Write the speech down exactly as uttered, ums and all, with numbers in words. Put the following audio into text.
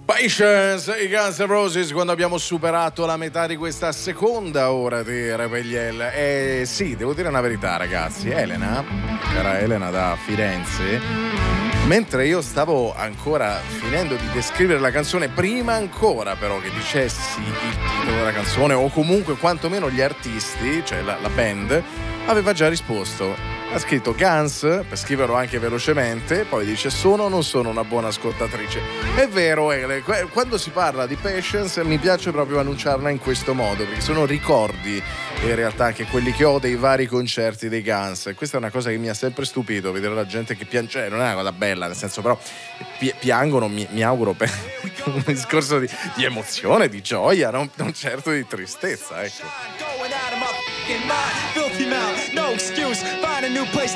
Patience, i Guns N' Roses, quando abbiamo superato la metà di questa seconda ora di Rebegliel. E sì, devo dire una verità, ragazzi, Elena, era Elena da Firenze, mentre io stavo ancora finendo di descrivere la canzone, prima ancora però che dicessi il titolo della canzone o comunque quantomeno gli artisti, cioè la, la band, aveva già risposto. Ha scritto Guns, per scriverlo anche velocemente, poi dice sono o non sono una buona ascoltatrice. È vero, Ele, quando si parla di Patience mi piace proprio annunciarla in questo modo, perché sono ricordi in realtà anche quelli che ho dei vari concerti dei Guns. E questa è una cosa che mi ha sempre stupito, vedere la gente che piange, cioè, non è una cosa bella, nel senso, però pi- piangono, mi, mi auguro, per un discorso di, di emozione, di gioia, non, non certo di tristezza, ecco.